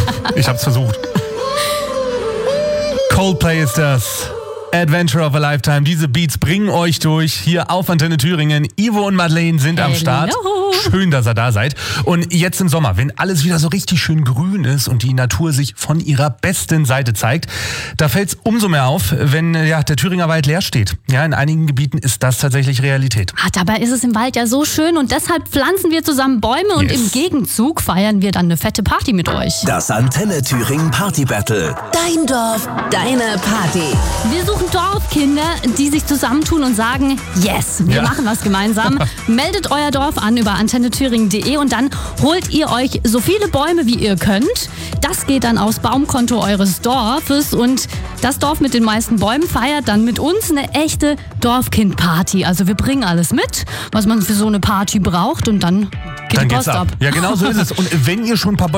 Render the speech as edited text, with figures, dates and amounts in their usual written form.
Ich hab's versucht. Coldplay ist das. Adventure of a Lifetime. Diese Beats bringen euch durch hier auf Antenne Thüringen. Ivo und Madeleine sind am Start. Schön, dass ihr da seid. Und jetzt im Sommer, wenn alles wieder so richtig schön grün ist und die Natur sich von ihrer besten Seite zeigt, da fällt es umso mehr auf, wenn der Thüringer Wald leer steht. Ja, in einigen Gebieten ist das tatsächlich Realität. Dabei ist es im Wald ja so schön und deshalb pflanzen wir zusammen Bäume und im Gegenzug feiern wir dann eine fette Party mit euch. Das Antenne Thüringen Party Battle. Dein Dorf, deine Party. Wir suchen Dorfkinder, die sich zusammentun und sagen, yes, wir machen was gemeinsam. Meldet euer Dorf an über antennethüringen.de und dann holt ihr euch so viele Bäume, wie ihr könnt. Das geht dann aufs Baumkonto eures Dorfes und das Dorf mit den meisten Bäumen feiert dann mit uns eine echte Dorfkind-Party. Also wir bringen alles mit, was man für so eine Party braucht und dann geht die Post ab. Ja, genau so ist es. Und wenn ihr schon ein paar